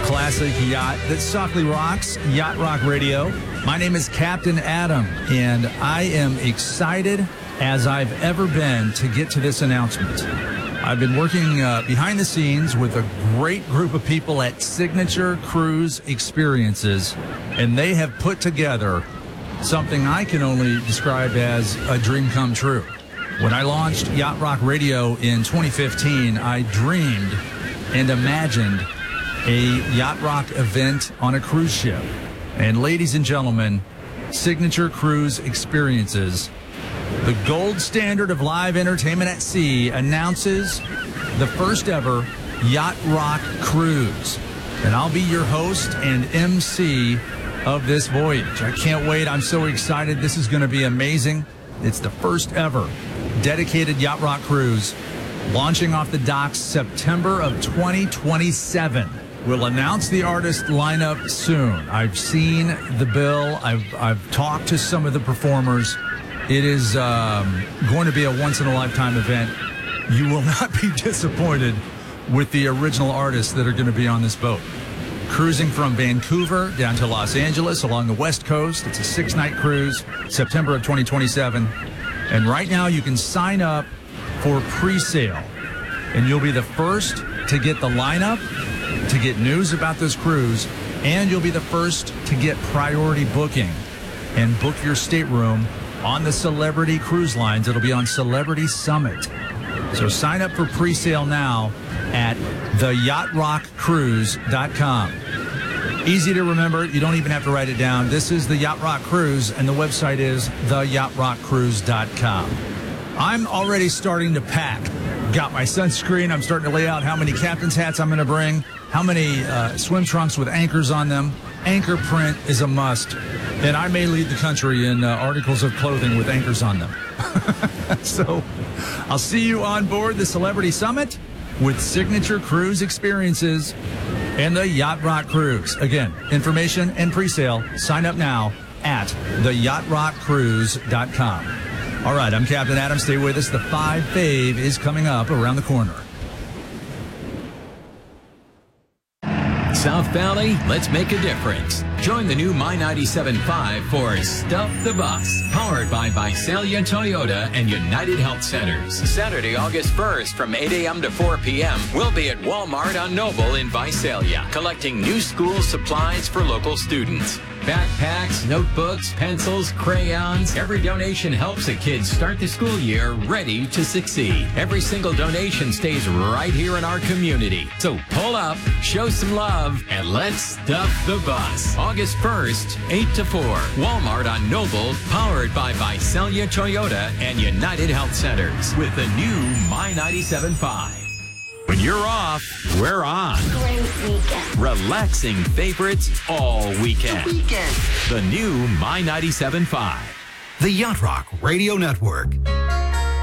classic yacht that softly rocks, Yacht Rock Radio. My name is Captain Adam, and I am excited as I've ever been to get to this announcement. I've been working behind the scenes with a great group of people at Signature Cruise Experiences, and they have put together something I can only describe as a dream come true. When I launched Yacht Rock Radio in 2015, I dreamed and imagined a Yacht Rock event on a cruise ship. And ladies and gentlemen, Signature Cruise Experiences, the gold standard of live entertainment at sea, announces the first ever Yacht Rock Cruise. And I'll be your host and MC of this voyage. I can't wait. I'm so excited. This is going to be amazing. It's the first ever dedicated Yacht Rock Cruise, launching off the docks September of 2027. We'll announce the artist lineup soon. I've seen the bill. I've talked to some of the performers. It is going to be a once-in-a-lifetime event. You will not be disappointed with the original artists that are going to be on this boat. Cruising from Vancouver down to Los Angeles along the West Coast. It's a 6-night cruise, September of 2027. And right now you can sign up for pre-sale. And you'll be the first to get the lineup, to get news about this cruise, and you'll be the first to get priority booking and book your stateroom on the Celebrity Cruise Lines. It'll be on Celebrity Summit. So sign up for pre-sale now at theyachtrockcruise.com. Easy to remember. You don't even have to write it down. This is the Yacht Rock Cruise, and the website is theyachtrockcruise.com. I'm already starting to pack. Got my sunscreen. I'm starting to lay out how many captain's hats I'm going to bring, how many swim trunks with anchors on them. Anchor print is a must, and I may lead the country in articles of clothing with anchors on them. So I'll see you on board the Celebrity Summit with Signature Cruise Experiences and the Yacht Rock Cruise. Again, information and pre-sale. Sign up now at theyachtrockcruise.com. All right, I'm Captain Adam. Stay with us. The 5 Fave is coming up around the corner. South Valley, let's make a difference. Join the new My 97.5 for Stuff the Bus, powered by Visalia Toyota and United Health Centers. Saturday, August 1st from 8 a.m. to 4 p.m. We'll be at Walmart on Noble in Visalia, collecting new school supplies for local students. Backpacks, notebooks, pencils, crayons. Every donation helps a kid start the school year ready to succeed. Every single donation stays right here in our community. So pull up, show some love, and let's stuff the bus. August 1st, 8 to 4. Walmart on Noble, powered by Visalia Toyota and United Health Centers with the new My 97.5. When you're off, we're on. Great weekend. Relaxing favorites all weekend. Weekend. The new My 97.5. The Yacht Rock Radio Network.